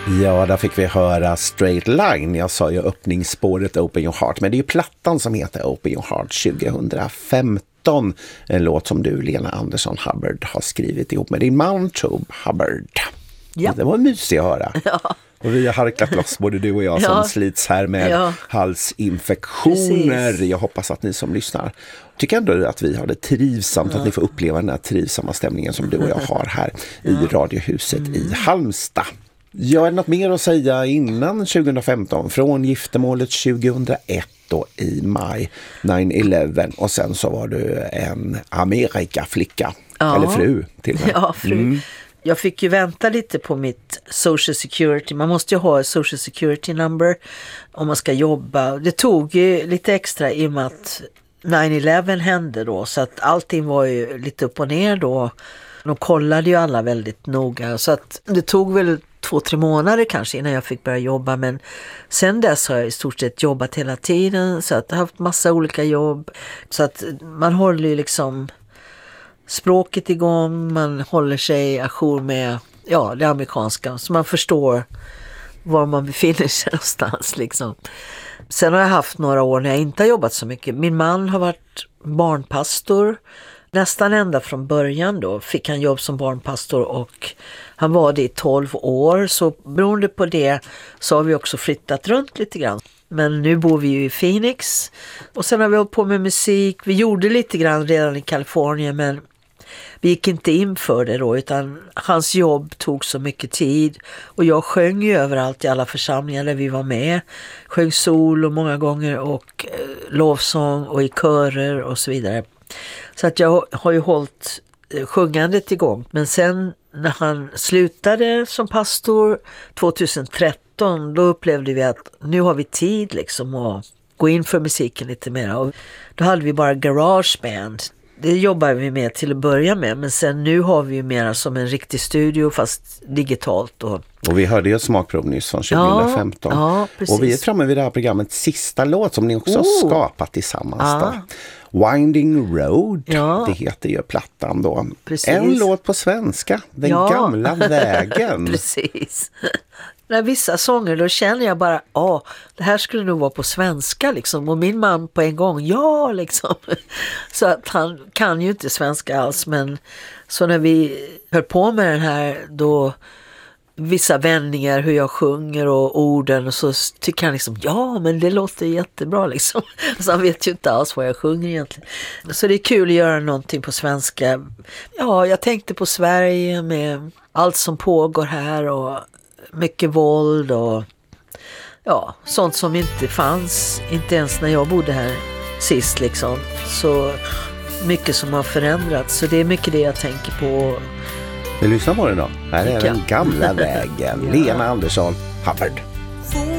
Ja, där fick vi höra Straight Line. Jag sa ju öppningsspåret Open Your Heart, men det är ju plattan som heter Open Your Heart 2015. En låt som du, Lena Andersson Hubbard, har skrivit ihop med din man Tove Hubbard. Ja. Det var mysigt att höra. Ja. Och vi har harklat loss, både du och jag, som slits här med halsinfektioner. Precis. Jag hoppas att ni som lyssnar tycker ändå att vi har det trivsamt, att ni får uppleva den här trivsamma stämningen som du och jag har här i Radiohuset i Halmstad. Jag har något mer att säga innan 2015, från giftermålet 2001 då i maj, 9/11, och sen så var du en Amerikaflicka, eller fru till och med. Ja, fru. Jag fick ju vänta lite på mitt Social Security. Man måste ju ha ett Social Security number om man ska jobba. Det tog ju lite extra i och med att 9/11 hände då, så att allting var ju lite upp och ner då. De kollade ju alla väldigt noga, så att det tog väl 2-3 månader kanske innan jag fick börja jobba, men sen dess har jag i stort sett jobbat hela tiden, så att jag har haft massa olika jobb, så att man håller ju liksom språket igång, man håller sig ajour med det amerikanska, så man förstår var man befinner sig någonstans liksom. Sen har jag haft några år när jag inte har jobbat så mycket. Min man har varit barnpastor. Nästan ända från början då fick han jobb som barnpastor, och han var det i 12 år. Så beroende på det så har vi också flyttat runt lite grann. Men nu bor vi ju i Phoenix, och sen har vi hållit på med musik. Vi gjorde lite grann redan i Kalifornien, men vi gick inte in för det då, utan hans jobb tog så mycket tid. Och jag sjöng ju överallt i alla församlingar där vi var med. Sjöng solo många gånger, och lovsång och i körer och så vidare. Så att jag har ju hållit sjungandet igång. Men sen när han slutade som pastor 2013, då upplevde vi att nu har vi tid liksom att gå in för musiken lite mer. Och då hade vi bara GarageBand. Det jobbar vi med till att börja med, men sen nu har vi ju mer som en riktig studio fast digitalt. Och vi hörde ju ett smakprov nyss från 2015. Ja, och vi är framme vid det här programmets sista låt som ni också har skapat tillsammans då. Winding Road, det heter ju plattan då. Precis. En låt på svenska, Den gamla vägen. Precis. När vissa sånger då känner jag bara, det här skulle nog vara på svenska liksom. Och min man på en gång, liksom. Så att han kan ju inte svenska alls, men så när vi höll på med den här, då vissa vändningar, hur jag sjunger och orden, så tycker han liksom, men det låter jättebra liksom. Så han vet ju inte alls vad jag sjunger egentligen. Så det är kul att göra någonting på svenska. Ja, jag tänkte på Sverige med allt som pågår här, och mycket våld och sånt som inte fanns, inte ens när jag bodde här sist liksom. Så mycket som har förändrats, så det är mycket det jag tänker på. Vi lyssnar på den då. Här är Den gamla vägen. Lena Andersson Hubbard.